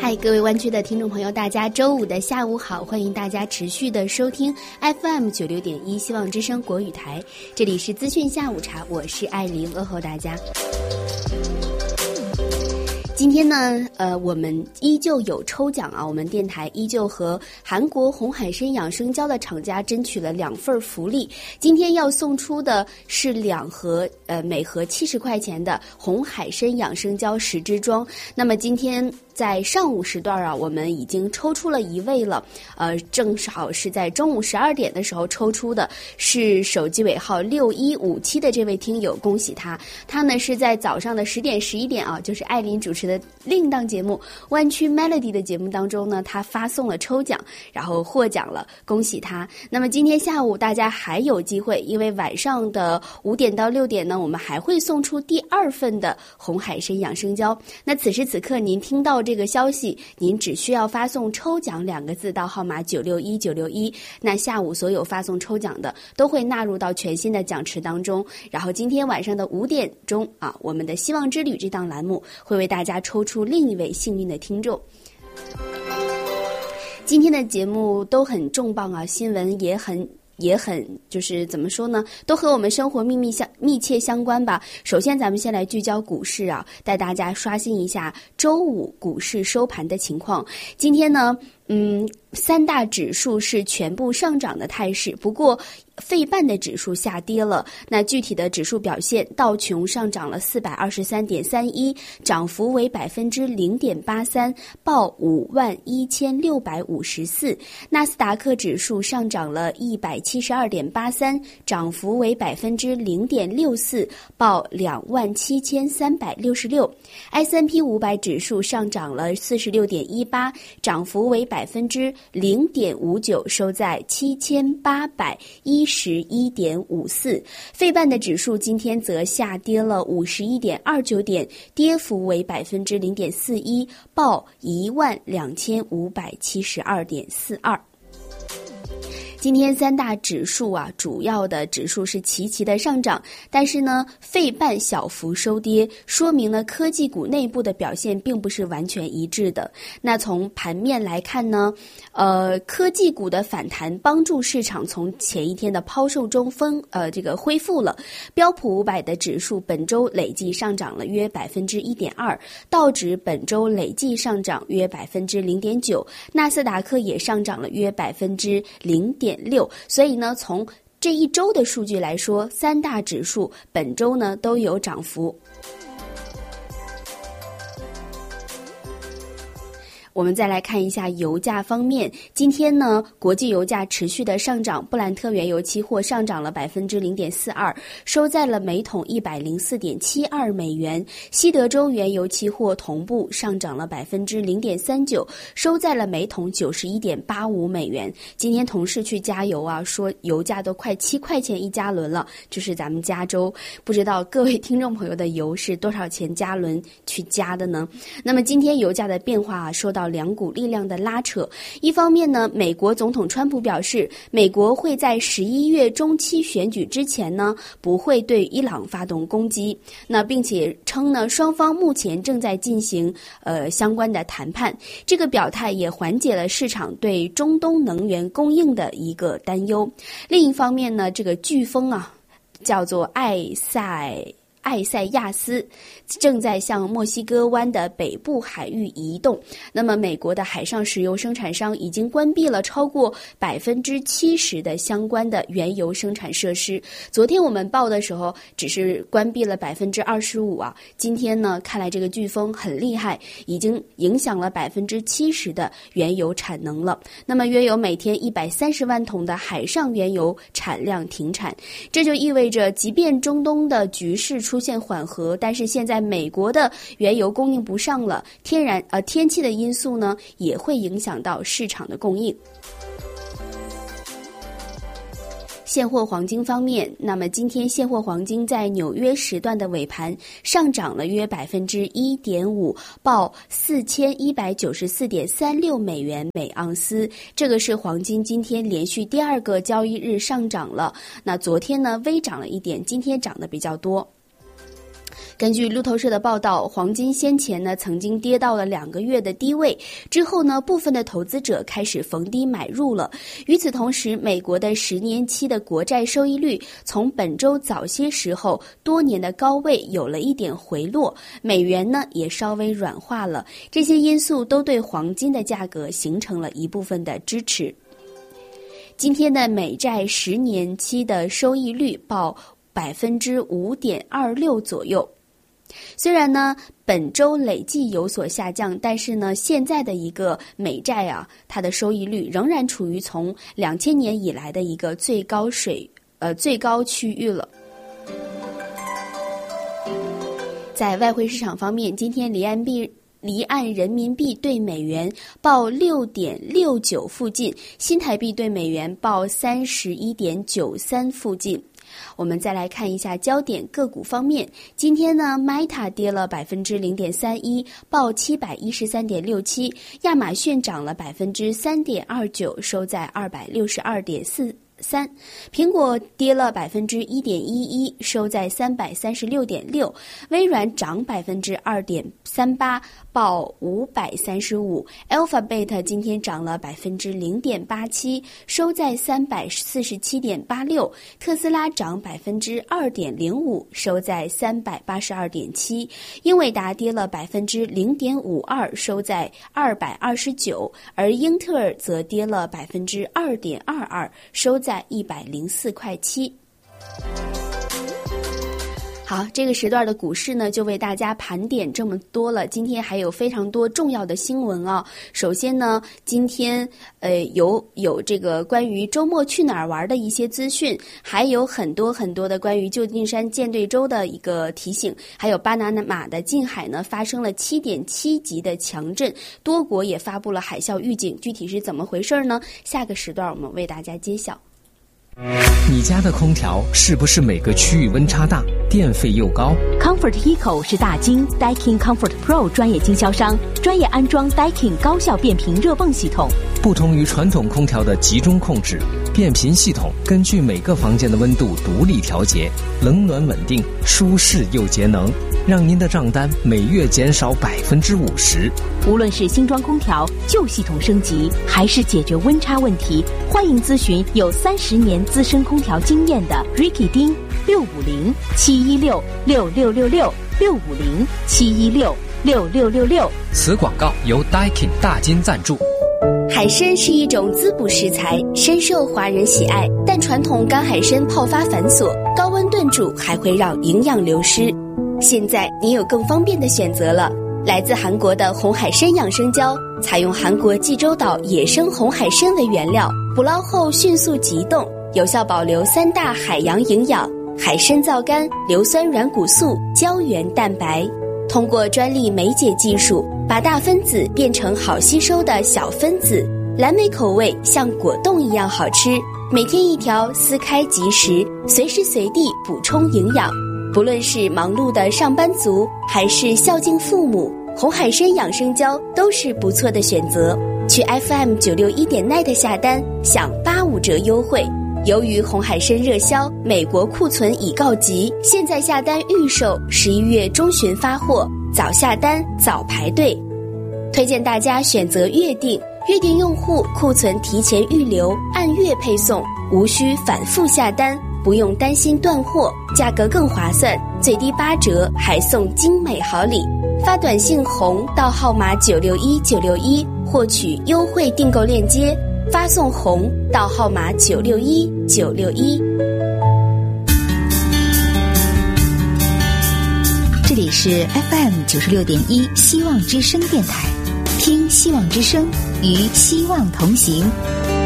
嗨，各位湾区的听众朋友，大家周五的下午好，欢迎大家持续的收听 FM96.1 希望之声国语台，这里是资讯下午茶，我是艾琳，问候大家。今天呢，我们依旧有抽奖啊，我们电台依旧和韩国红海参养生胶的厂家争取了2份福利。今天要送出的是2盒，每盒70块钱的红海参养生胶10支装。那么今天在上午时段啊，我们已经抽出了1位了，正好是在中午12点的时候抽出的，是手机尾号6157的这位听友，恭喜他。他呢是在早上的10点11点啊，就是艾琳主持的另档节目湾区 Melody 的节目当中呢，他发送了抽奖，然后获奖了，恭喜他。那么今天下午大家还有机会，因为晚上的5点到6点呢，我们还会送出第2份的红海参养生胶。那此时此刻您听到这个消息，您只需要发送抽奖2个字到号码961961，那下午所有发送抽奖的都会纳入到全新的奖池当中。然后今天晚上的5点钟啊，我们的希望之旅这档栏目会为大家抽出另一位幸运的听众。今天的节目都很重磅啊，新闻也很就是怎么说呢，都和我们生活密切相关吧。首先咱们先来聚焦股市啊，带大家刷新一下周五股市收盘的情况。今天呢3大指数是全部上涨的态势，不过费半的指数下跌了。那具体的指数表现，道琼上涨了 423.31， 涨幅为 0.83%， 报51654。纳斯达克指数上涨了 172.83， 涨幅为 0.64%， 报27366。 S&P 500指数上涨了 46.18， 涨幅为 0.59%， 收在7811.54。费半的指数今天则下跌了 51.29点，跌幅为 0.41%， 报12572.42。今天3大指数啊，主要的指数是齐齐的上涨，但是呢，费半小幅收跌，说明呢科技股内部的表现并不是完全一致的。那从盘面来看呢，科技股的反弹帮助市场从前一天的抛售中恢复了。标普500的指数本周累计上涨了约 1.2%， 道指本周累计上涨约 0.9%， 纳斯达克也上涨了约 0.6%。所以呢，从这一周的数据来说，3大指数本周呢都有涨幅。我们再来看一下油价方面，今天呢，国际油价持续的上涨，布兰特原油期货上涨了 0.42%， 收在了每桶 104.72 美元，西德州原油期货同步上涨了 0.39%， 收在了每桶 91.85 美元。今天同事去加油啊，说油价都快7块钱1加仑了，这是咱们加州，不知道各位听众朋友的油是多少钱加仑去加的呢？那么今天油价的变化啊，受到2股力量的拉扯。一方面呢，美国总统川普表示，美国会在11月中期选举之前呢，不会对伊朗发动攻击。那并且称呢，双方目前正在进行相关的谈判。这个表态也缓解了市场对中东能源供应的一个担忧。另一方面呢，这个飓风啊，叫做艾塞亚斯，正在向墨西哥湾的北部海域移动。那么美国的海上石油生产商已经关闭了超过 70% 的相关的原油生产设施。昨天我们报的时候只是关闭了 25% 啊，今天呢，看来这个飓风很厉害，已经影响了 70% 的原油产能了。那么约有每天130万桶的海上原油产量停产，这就意味着即便中东的局势出现缓和，但是现在美国的原油供应不上了，天气的因素呢也会影响到市场的供应。现货黄金方面，那么今天现货黄金在纽约时段的尾盘上涨了约 1.5%， 报 4194.36 美元每盎司，这个是黄金今天连续第2个交易日上涨了。那昨天呢微涨了一点，今天涨得比较多。 根据路透社的报道，黄金先前呢曾经跌到了2个月的低位，之后呢部分的投资者开始逢低买入了。与此同时，美国的10年期的国债收益率从本周早些时候多年的高位有了一点回落，美元呢也稍微软化了，这些因素都对黄金的价格形成了一部分的支持。今天的美债10年期的收益率报5.26%左右。虽然呢本周累计有所下降，但是呢现在的一个美债啊，它的收益率仍然处于从2000年以来的一个最高区域了。在外汇市场方面，今天离岸人民币对美元报6.69附近，新台币对美元报31.93附近。我们再来看一下焦点个股方面，今天呢 Meta 跌了 0.31%， 报 713.67， 亚马逊涨了 3.29%， 收在 262.43，苹果跌了 1.11%， 收在 336.6， 微软涨 2.38%， 报535， Alphabet 今天涨了 0.87%， 收在 347.86， 特斯拉涨 2.05%， 收在 382.7， 英伟达跌了 0.52%， 收在229， 而英特尔则跌了 2.22%， 收在104.7块。好，这个时段的股市呢，就为大家盘点这么多了。今天还有非常多重要的新闻啊。首先呢，今天有这个关于周末去哪儿玩的一些资讯，还有很多的关于旧金山舰队州的一个提醒，还有巴拿马的近海呢发生了7.7级的强震，多国也发布了海啸预警。具体是怎么回事呢？下个时段我们为大家揭晓。 你家的空调是不是每个区域温差大，电费又高？ Comfort Eco 是大金 Daikin Comfort Pro 专业经销商，专业安装 Daikin 高效变频热泵系统。 不同于传统空调的集中控制，变频系统根据每个房间的温度独立调节，冷暖稳定，舒适又节能，让您的账单每月减少 50%。 无论是新装空调、旧系统升级，还是解决温差问题，欢迎咨询有30年资深空调经验的 Ricky 丁650-716-6666 此广告由 Daikin 大金赞助。 海参是一种滋补食材，深受华人喜爱，但传统干海参泡发繁琐，高温炖煮还会让营养流失。现在你有更方便的选择了，来自韩国的红海参养生胶，采用韩国济州岛野生红海参为原料，捕捞后迅速急冻，有效保留3大海洋营养：海参皂苷、硫酸软骨素、胶原蛋白。通过专利酶解技术，把大分子变成好吸收的小分子，蓝莓口味像果冻一样好吃，每天1条，撕开即食，随时随地补充营养。不论是忙碌的上班族，还是孝敬父母，红海参养生胶都是不错的选择。去 FM961.net 下单，享85折优惠。由于红海参热销，美国库存已告急，现在下单预售，11月中旬发货，早下单早排队。推荐大家选择月订，月订用户库存提前预留，按月配送，无需反复下单，不用担心断货，价格更划算，最低8折，还送精美好礼。发短信红到号码961961，获取优惠订购链接，发送红到号码961961。 这里是 FM96.1 希望之声电台，听希望之声，与希望同行。